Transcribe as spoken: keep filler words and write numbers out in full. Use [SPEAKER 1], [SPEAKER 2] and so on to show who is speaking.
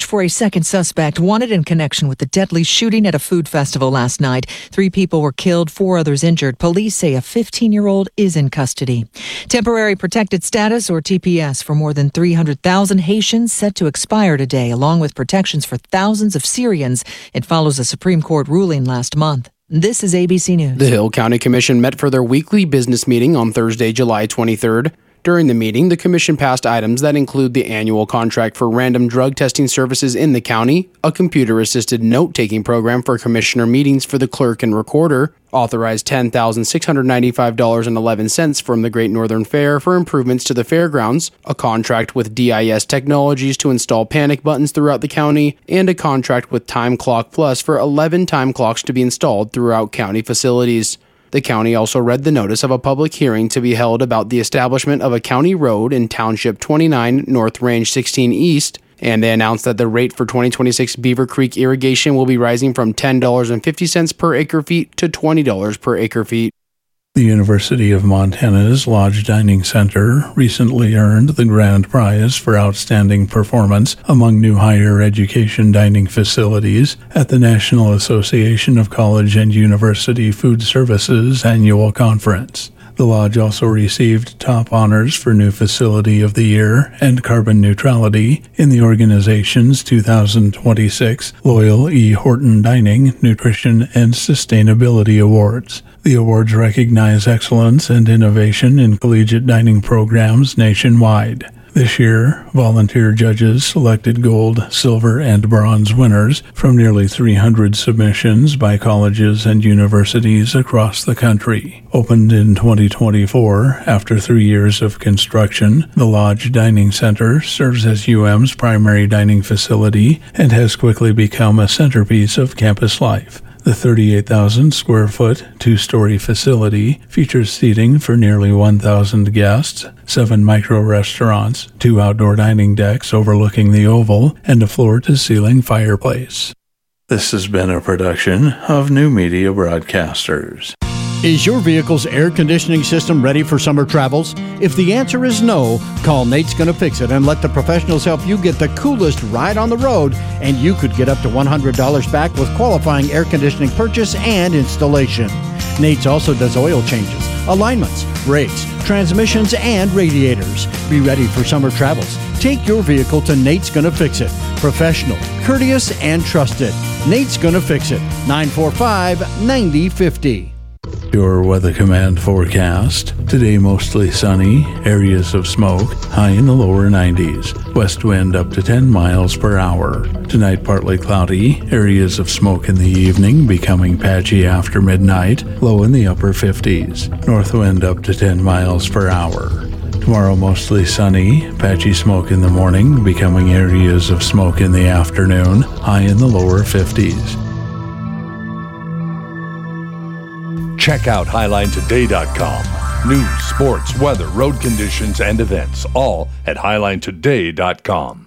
[SPEAKER 1] for a second suspect wanted in connection with the deadly shooting at a food festival last night. Three people were killed, four others injured. Police say a fifteen-year-old is in custody. Temporary protected status, or T P S, for more than three hundred thousand Haitians set to expire today, along with protections for thousands of Syrians. It follows a Supreme Court ruling last month. This is A B C News.
[SPEAKER 2] The Hill County Commission met for their weekly business meeting on Thursday, July twenty-third. During the meeting, the commission passed items that include the annual contract for random drug testing services in the county, a computer-assisted note-taking program for commissioner meetings for the clerk and recorder, authorized ten thousand six hundred ninety-five dollars and eleven cents from the Great Northern Fair for improvements to the fairgrounds, a contract with D I S Technologies to install panic buttons throughout the county, and a contract with Time Clock Plus for eleven time clocks to be installed throughout county facilities. The county also read the notice of a public hearing to be held about the establishment of a county road in Township twenty-nine, North Range sixteen East, and they announced that the rate for twenty twenty-six Beaver Creek irrigation will be rising from ten dollars and fifty cents per acre feet to twenty dollars per acre feet.
[SPEAKER 3] The University of Montana's Lodge Dining Center recently earned the grand prize for outstanding performance among new higher education dining facilities at the National Association of College and University Food Services annual conference. The Lodge also received top honors for New Facility of the Year and Carbon Neutrality in the organization's two thousand twenty-six Loyal E. Horton Dining, Nutrition, and Sustainability Awards. The awards recognize excellence and innovation in collegiate dining programs nationwide. This year, volunteer judges selected gold, silver, and bronze winners from nearly three hundred submissions by colleges and universities across the country. Opened in twenty twenty-four, after three years of construction, the Lodge Dining Center serves as U M's primary dining facility and has quickly become a centerpiece of campus life. The thirty-eight thousand square foot, two-story facility features seating for nearly one thousand guests, seven micro-restaurants, two outdoor dining decks overlooking the Oval, and a floor-to-ceiling fireplace. This has been a production of New Media Broadcasters.
[SPEAKER 4] Is your vehicle's air conditioning system ready for summer travels? If the answer is no, call Nate's Gonna Fix It and let the professionals help you get the coolest ride on the road, and you could get up to one hundred dollars back with qualifying air conditioning purchase and installation. Nate's also does oil changes, alignments, brakes, transmissions, and radiators. Be ready for summer travels. Take your vehicle to Nate's Gonna Fix It. Professional, courteous, and trusted. Nate's Gonna Fix It. nine four five, nine zero five zero.
[SPEAKER 3] Your Weather Command forecast. Today mostly sunny, areas of smoke, high in the lower nineties. West wind up to ten miles per hour. Tonight partly cloudy, areas of smoke in the evening, becoming patchy after midnight, low in the upper fifties. North wind up to ten miles per hour. Tomorrow mostly sunny, patchy smoke in the morning, becoming areas of smoke in the afternoon, high in the lower fifties.
[SPEAKER 5] Check out Highline Today dot com. News, sports, weather, road conditions, and events, all at Highline Today dot com.